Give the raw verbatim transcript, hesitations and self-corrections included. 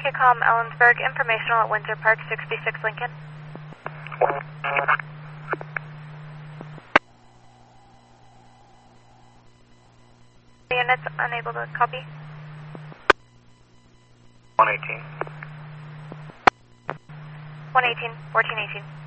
Kicom Ellensburg, informational at Windsor Park, sixty-six Lincoln. The unit's unable to copy. one eighteen. one eighteen, fourteen eighteen.